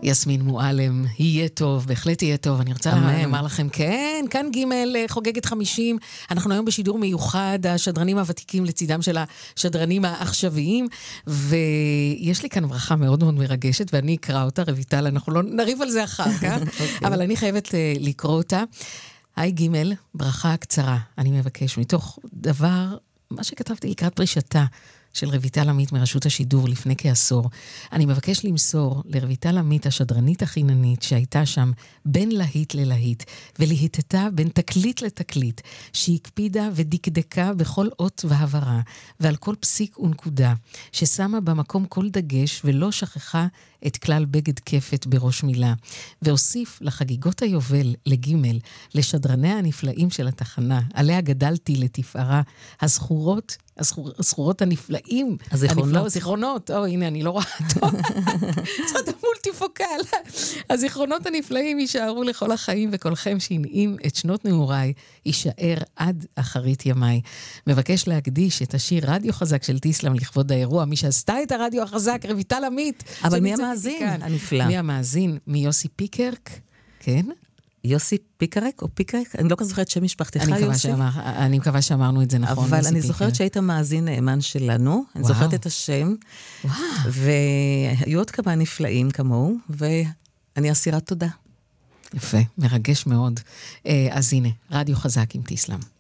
יסמין מועלם, יהיה טוב, בהחלט יהיה טוב. אני רוצה לומר לכם, כן, כאן ג' חוגגת 50. אנחנו היום בשידור מיוחד, השדרנים הוותיקים לצידם של השדרנים העכשוויים, ויש לי כאן ברכה מאוד מאוד מרגשת, ואני אקרא אותה, רויטל, אנחנו לא נריב על זה אחר כך, אבל אני חייבת לקרוא אותה. היי ג', ברכה קצרה, אני מבקש, מתוך דבר, מה שכתבתי לקראת פרישתה, של רויטל עמית מרשות השידור לפני כעשור. אני מבקש למסור לרויטל עמית, השדרנית החיננית, שהייתה שם בין להיט ללהיט, ולהיטתה בין תקליט לתקליט, שהקפידה ודקדקה בכל אות והעברה, ועל כל פסיק ונקודה, ששמה במקום כל דגש ולא שכחה את כלל בגד כפת בראש מילה, והוסיף לחגיגות היובל לג' לשדרניה הנפלאים של התחנה, עליה גדלתי לתפארה, הזכורות הנפלאים. הזיכרונות. הנה, אני לא רואה טוב. זאת המולטיפוקל. הזיכרונות הנפלאים יישארו לכל החיים, וקולכם שהנעים את שנות נעוריי, יישאר עד אחרית ימיי. מבקש להקדיש את השיר רדיו חזק של טיסלאם לכבוד האירוע, מי שעשתה את הרדיו החזק, רויטל עמית. אבל מי המאזין? הנפלא. מי המאזין? מיוסי פיקרק, כן? יוסי פיקרק או פיקרק? אני לא כאן זוכרת שם משפחתך, יוסי. אני מקווה שאמרני את זה נכון. אבל אני זוכרת שהיית מאזין נאמן שלנו, אני זוכרת את השם, והיו עוד כמה נפלאים כמוהו, ואני אסירת תודה. יפה, מרגש מאוד. אז הנה, רדיו חזק עם טיסלאם.